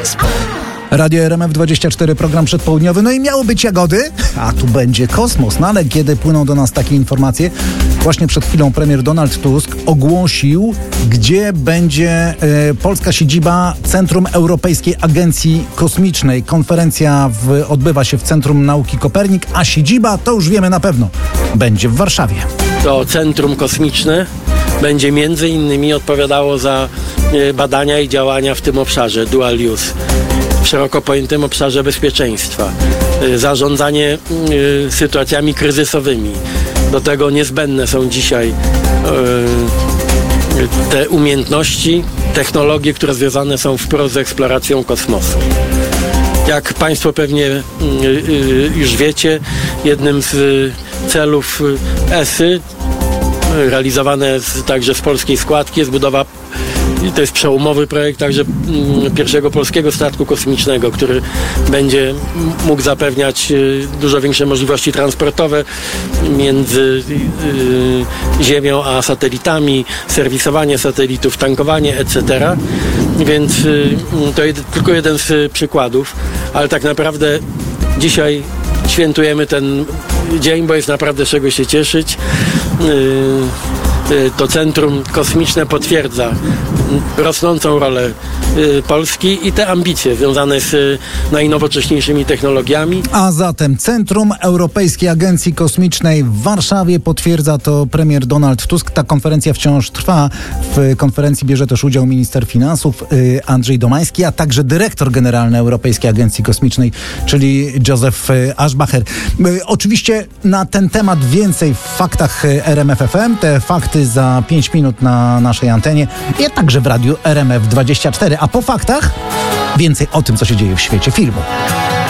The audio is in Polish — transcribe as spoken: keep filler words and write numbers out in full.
Radio R M F dwadzieścia cztery, program przedpołudniowy. No i miało być jagody, a tu będzie kosmos. No ale kiedy płyną do nas takie informacje, właśnie przed chwilą premier Donald Tusk ogłosił, gdzie będzie e, polska siedziba Centrum Europejskiej Agencji Kosmicznej. Konferencja w, odbywa się w Centrum Nauki Kopernik, a siedziba, to już wiemy na pewno, będzie w Warszawie. To Centrum Kosmiczne będzie między innymi odpowiadało za e, badania i działania w tym obszarze dual use. W szeroko pojętym obszarze bezpieczeństwa, zarządzanie y, sytuacjami kryzysowymi. Do tego niezbędne są dzisiaj y, te umiejętności, technologie, które związane są wprost z eksploracją kosmosu. Jak Państwo pewnie y, y, już wiecie, jednym z y, celów E S Y, y, realizowane z, także z polskiej składki, jest budowa. I to jest przełomowy projekt także mm, pierwszego polskiego statku kosmicznego, który będzie mógł zapewniać y, dużo większe możliwości transportowe między y, Ziemią a satelitami, serwisowanie satelitów, tankowanie, et cetera. Więc y, to jed, tylko jeden z y, przykładów, ale tak naprawdę dzisiaj świętujemy ten dzień, bo jest naprawdę czego się cieszyć. Y, To Centrum Kosmiczne potwierdza rosnącą rolę y, Polski i te ambicje związane z y, najnowocześniejszymi technologiami. A zatem Centrum Europejskiej Agencji Kosmicznej w Warszawie, potwierdza to premier Donald Tusk. Ta konferencja wciąż trwa. W konferencji bierze też udział minister finansów y, Andrzej Domański, a także dyrektor generalny Europejskiej Agencji Kosmicznej, czyli Joseph y, Aschbacher. Y, oczywiście na ten temat więcej w faktach y, R M F F M. Te fakty za pięć minut na naszej antenie, i także w radiu R M F dwadzieścia cztery. A po faktach więcej o tym, co się dzieje w świecie filmu.